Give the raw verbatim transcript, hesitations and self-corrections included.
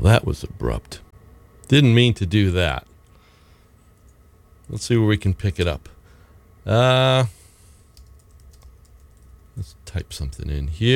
that was abrupt. Didn't mean to do that. Let's see where we can pick it up. Uh, let's type something in here.